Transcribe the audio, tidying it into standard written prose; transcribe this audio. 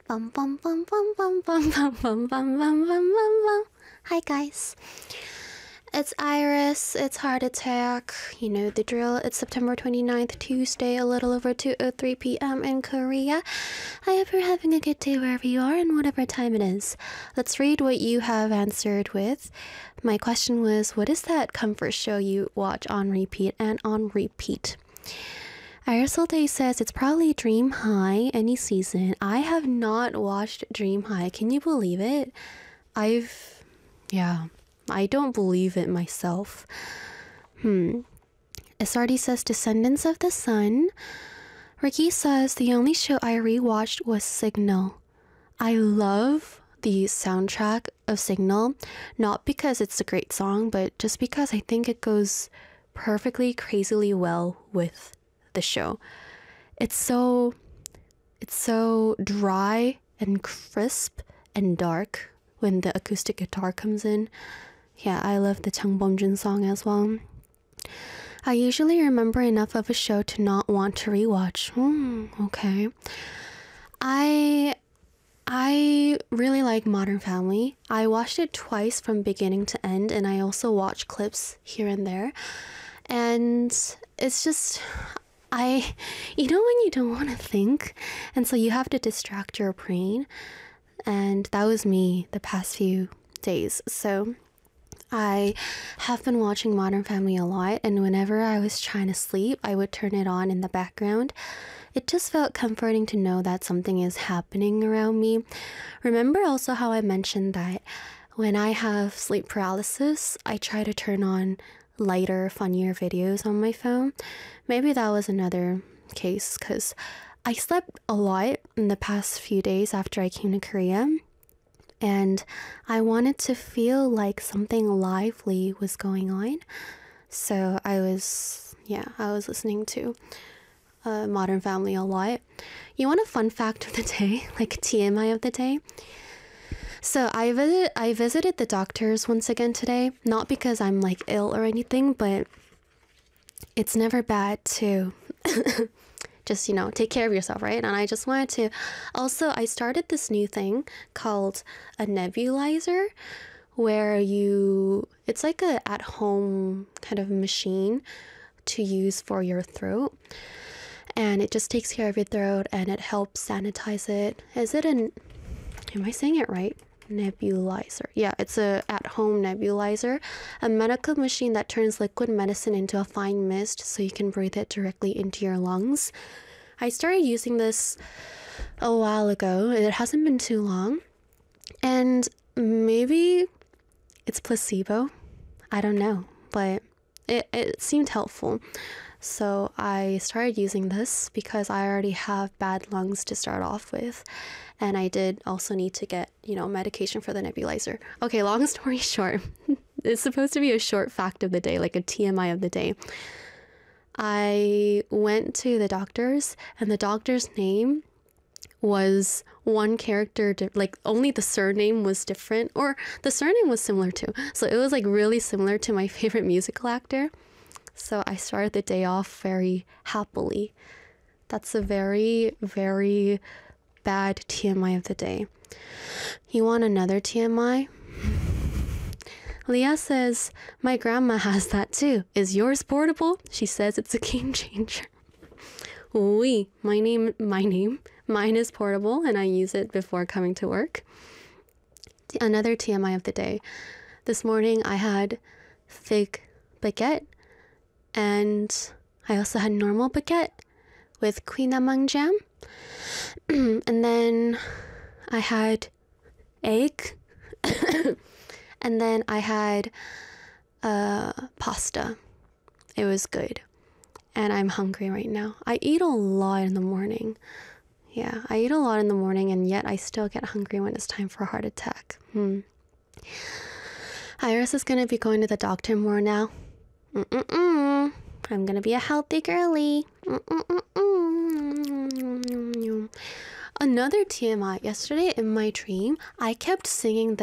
Bum bum bum bum bum bum bum bum bum bum bum bum. Hi guys. It's Iris, it's Heart Attack, you know the drill. It's September 29th, Tuesday, a little over 2:03 p.m. in Korea. I hope you're having a good day wherever you are and whatever time it is. Let's read what you have answered with. My question was, what is that comfort show you watch on repeat and on repeat? Irisol Day says it's probably Dream High any season. I have not watched Dream High. Can you believe it? I don't believe it myself. SRD says Descendants of the Sun. Ricky says the only show I rewatched was Signal. I love the soundtrack of Signal, not because it's a great song, but just because I think it goes perfectly, crazily well with the show. It's so dry and crisp and dark when the acoustic guitar comes in. Yeah, I love the Chung Bom-jun song as well. I usually remember enough of a show to not want to rewatch. Okay. I really like Modern Family. I watched it twice from beginning to end, and I also watch clips here and there. And it's just, when you don't want to think, and so you have to distract your brain. And that was me the past few days. So I have been watching Modern Family a lot, and whenever I was trying to sleep, I would turn it on in the background. It just felt comforting to know that something is happening around me. Remember also how I mentioned that when I have sleep paralysis, I try to turn on lighter, funnier videos on my phone? Maybe that was another case, because I slept a lot in the past few days after I came to Korea. And I wanted to feel like something lively was going on. So I was listening to Modern Family a lot. You want a fun fact of the day? Like a TMI of the day? So I visited the doctors once again today. Not because I'm like ill or anything, but it's never bad to just, take care of yourself, right? And I just wanted to... Also, I started this new thing called a nebulizer, where it's like a at-home kind of machine to use for your throat. And it just takes care of your throat, and it helps sanitize it. Am I saying it right? Nebulizer. Yeah, it's a at-home nebulizer, a medical machine that turns liquid medicine into a fine mist so you can breathe it directly into your lungs. I started using this a while ago. It hasn't been too long, and maybe it's placebo. I don't know, but it seemed helpful. So I started using this because I already have bad lungs to start off with. And I did also need to get, medication for the nebulizer. Okay, long story short, it's supposed to be a short fact of the day, like a TMI of the day. I went to the doctor's, and the doctor's name was one character, like only the surname was different, or the surname was similar too. So it was like really similar to my favorite musical actor. So I started the day off very happily. That's a very, very bad TMI of the day. You want another TMI? Leah says, my grandma has that too. Is yours portable? She says it's a game changer. Oui, mine is portable, and I use it before coming to work. Another TMI of the day. This morning I had fig baguette, and I also had normal baguette with queen amang jam. And then I had egg. And then I had pasta. It was good. And I'm hungry right now. I eat a lot in the morning. Yeah, I eat a lot in the morning, and yet I still get hungry when it's time for a heart attack. Iris is going to be going to the doctor more now. I'm going to be a healthy girly. Another TMI. Yesterday in my dream, I kept singing the